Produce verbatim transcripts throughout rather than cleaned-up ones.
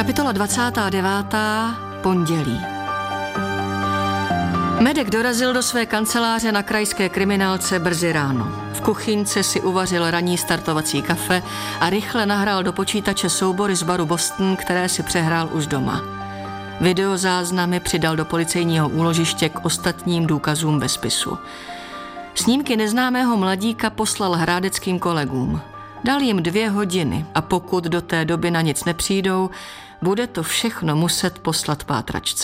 Kapitola dvacátá devátá. Pondělí. Medek dorazil do své kanceláře na krajské kriminálce brzy ráno. V kuchyňce si uvařil ranní startovací kafe a rychle nahrál do počítače soubory z baru Boston, které si přehrál už doma. Videozáznamy přidal do policejního úložiště k ostatním důkazům ve spisu. Snímky neznámého mladíka poslal hrádeckým kolegům. Dal jim dvě hodiny a pokud do té doby na nic nepřijdou, bude to všechno muset poslat pátračce.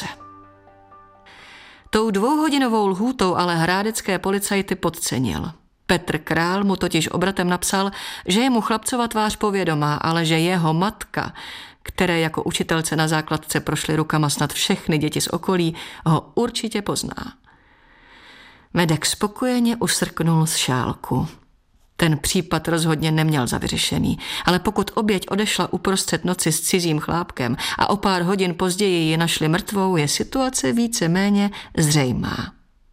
Tou dvouhodinovou lhůtou ale hrádecké policajty podcenil. Petr Král mu totiž obratem napsal, že je mu chlapcova tvář povědomá, ale že jeho matka, které jako učitelce na základce prošly rukama snad všechny děti z okolí, ho určitě pozná. Medek spokojeně usrknul z šálku. Ten případ rozhodně neměl za vyřešený, ale pokud oběť odešla uprostřed noci s cizím chlápkem a o pár hodin později ji našli mrtvou, je situace víceméně zřejmá.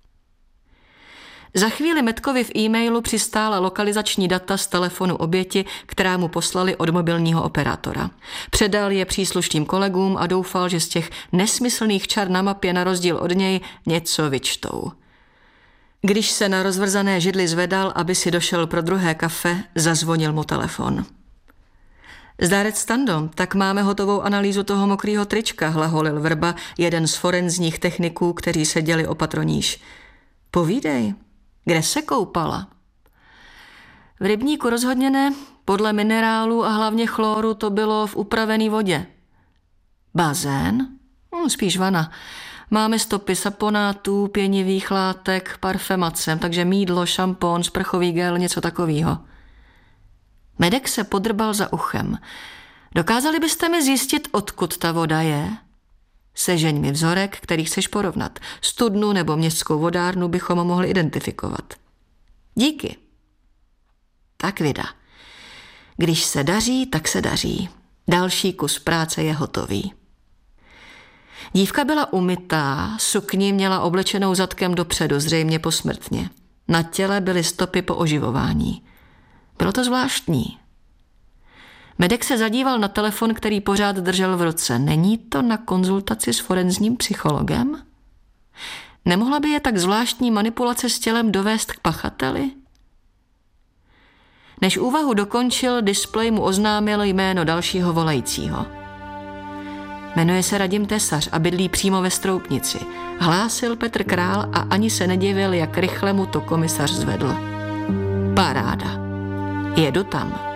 Za chvíli Medkovi v e-mailu přistála lokalizační data z telefonu oběti, která mu poslali od mobilního operátora. Předal je příslušným kolegům a doufal, že z těch nesmyslných čar na mapě na rozdíl od něj něco vyčtou. Když se na rozvrzané židli zvedal, aby si došel pro druhé kafe, zazvonil mu telefon. Zdárec Stando, tak máme hotovou analýzu toho mokrýho trička, hlaholil Vrba, jeden z forenzních techniků, kteří seděli opatroníž. Povídej, kde se koupala? V rybníku rozhodně ne, podle minerálu a hlavně chloru to bylo v upravený vodě. Bazén? Hm, spíš vana. Máme stopy saponátů, pěnivých látek, parfémace, takže mýdlo, šampon, sprchový gel, něco takového. Medek se podrbal za uchem. Dokázali byste mi zjistit, odkud ta voda je? Sežeň mi vzorek, který chceš porovnat. Studnu nebo městskou vodárnu bychom mohli identifikovat. Díky. Tak vida. Když se daří, tak se daří. Další kus práce je hotový. Dívka byla umytá, sukni měla oblečenou zadkem dopředu, zřejmě posmrtně. Na těle byly stopy po oživování. Bylo to zvláštní. Medek se zadíval na telefon, který pořád držel v ruce. Není to na konzultaci s forenzním psychologem? Nemohla by je tak zvláštní manipulace s tělem dovést k pachateli? Než úvahu dokončil, displej mu oznámil jméno dalšího volajícího. Jmenuje se Radim Tesař a bydlí přímo ve Stroupnici. Hlásil Petr Král a ani se nedivil, jak rychle mu to komisař zvedl. Paráda. Jedu tam.